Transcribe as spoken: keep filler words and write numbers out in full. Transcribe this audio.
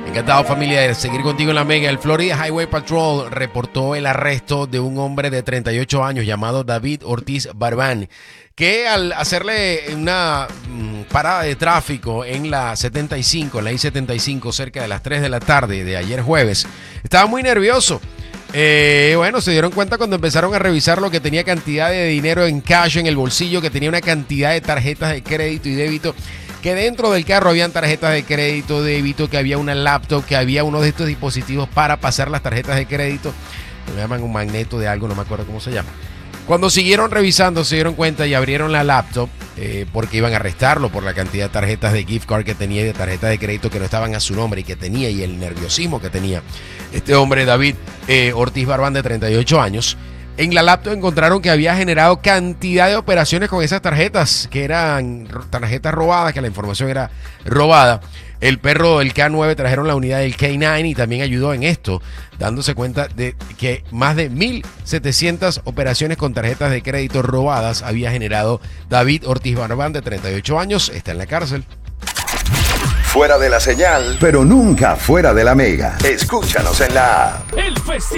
Encantado, familia, de seguir contigo en la Mega. El Florida Highway Patrol reportó el arresto de un hombre de treinta y ocho años llamado David Ortiz Barbán, que al hacerle una mm, parada de tráfico en la setenta y cinco, en la I setenta y cinco, cerca de las tres de la tarde de ayer jueves, estaba muy nervioso. Eh, bueno, se dieron cuenta cuando empezaron a revisar lo que tenía cantidad de dinero en cash en el bolsillo, que tenía una cantidad de tarjetas de crédito y débito, que dentro del carro habían tarjetas de crédito, débito, que había una laptop, que había uno de estos dispositivos para pasar las tarjetas de crédito. Me llaman un magneto de algo, no me acuerdo cómo se llama. Cuando siguieron revisando, se dieron cuenta y abrieron la laptop eh, porque iban a arrestarlo por la cantidad de tarjetas de gift card que tenía y de tarjetas de crédito que no estaban a su nombre y que tenía, y el nerviosismo que tenía este hombre, David eh, Ortiz Barbán, de treinta y ocho años. En la laptop encontraron que había generado cantidad de operaciones con esas tarjetas, que eran tarjetas robadas, que la información era robada. El perro del K nueve trajeron la unidad del K nueve y también ayudó en esto, dándose cuenta de que más de mil setecientas operaciones con tarjetas de crédito robadas había generado David Ortiz Barbán, de treinta y ocho años. Está en la cárcel. Fuera de la señal, pero nunca fuera de la Mega. Escúchanos en la app. El festival